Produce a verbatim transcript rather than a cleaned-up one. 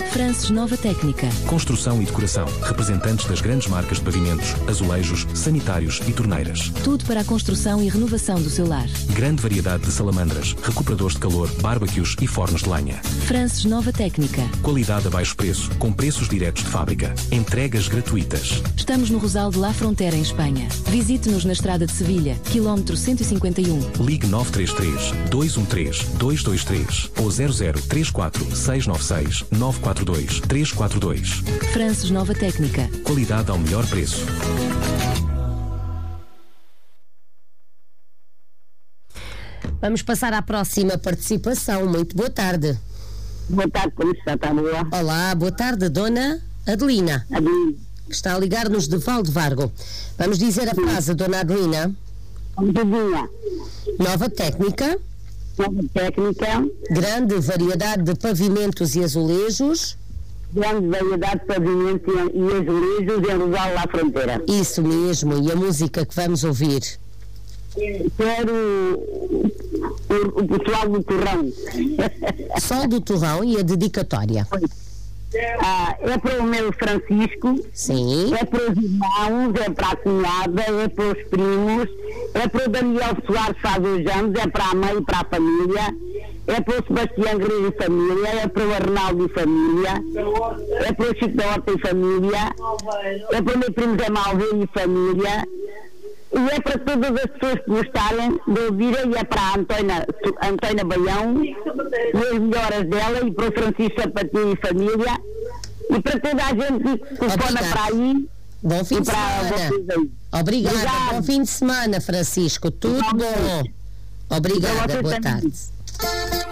Frances Nova Técnica. Construção e decoração. Representantes das grandes marcas de pavimentos, azulejos, sanitários e torneiras. Tudo para a construção e renovação do seu lar. Grande variedade de salamandras, recuperadores de calor, barbecues e fornos de lenha. Frances Nova Técnica. Qualidade a baixo preço, com preços diretos de fábrica. Entregas gratuitas. Estamos no Rosal de La Frontera, em Espanha. Visite-nos na estrada de Sevilha, quilómetro cento e cinquenta e um. Ligue nove três três, dois um três, dois dois três ou zero zero três quatro, seis nove seis, nove quatro dois, três quatro dois. Frances Nova Técnica. Qualidade ao melhor preço. Vamos passar à próxima participação. Muito boa tarde. Boa tarde, como está? Está boa? Olá, boa tarde, dona Adelina. Adelina. Que está a ligar-nos de Valdevargo. Vamos dizer a frase, dona Adelina. Adelina. Nova técnica. Nova técnica. Grande variedade de pavimentos e azulejos. Grande variedade de pavimentos e azulejos em Rosal La Fronteira. Isso mesmo. E a música que vamos ouvir? Quero o, o pessoal do Torrão. Sol do Torrão e a dedicatória. Ah, é para o meu Francisco. Sim. É para os irmãos, é para a cunhada, é para os primos, é para o Daniel Soares, faz os anos, é para a mãe e para a família, é para o Sebastião Guerreiro e família, é para o Arnaldo e família, é para o Chico da Horta e família, é para o meu primo Zé Malveiro e família. E é para todas as pessoas que gostarem de ouvirem, e é para a Antônia, Antônia Baião, e as melhoras dela, e para o Francisco Sapatinho e família, e para toda a gente que telefona para aí. Bom fim de semana. Obrigada. Obrigado. Bom fim de semana, Francisco. Tudo bom. Obrigada. Boa tarde.